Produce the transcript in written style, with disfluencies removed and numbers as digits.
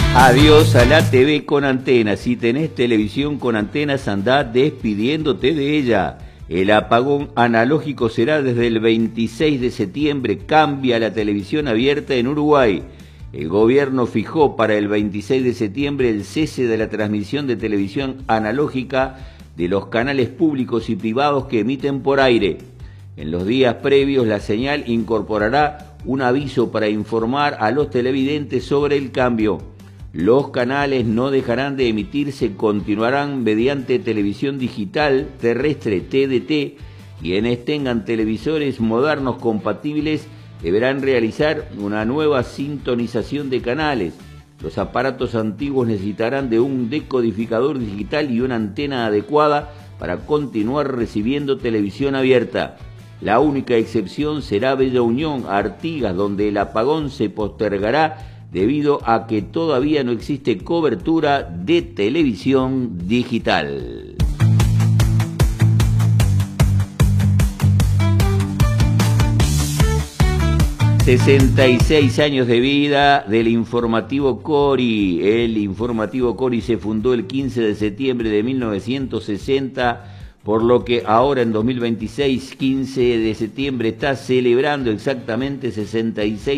Adiós a la TV con antenas. Si tenés televisión con antenas, andá despidiéndote de ella. El apagón analógico será desde el 26 de septiembre. Cambia la televisión abierta en Uruguay. El gobierno fijó para el 26 de septiembre el cese de la transmisión de televisión analógica de los canales públicos y privados que emiten por aire. En los días previos, la señal incorporará un aviso para informar a los televidentes sobre el cambio. Los canales no dejarán de emitirse, continuarán mediante televisión digital terrestre TDT. Quienes tengan televisores modernos compatibles deberán realizar una nueva sintonización de canales. Los aparatos antiguos necesitarán de un decodificador digital y una antena adecuada para continuar recibiendo televisión abierta. La única excepción será Bella Unión, Artigas, donde el apagón se postergará debido a que todavía no existe cobertura de televisión digital. ...66 años de vida del Informativo Cori. El Informativo Cori se fundó el 15 de septiembre de 1960... por lo que ahora en 2026, 15 de septiembre, está celebrando exactamente 66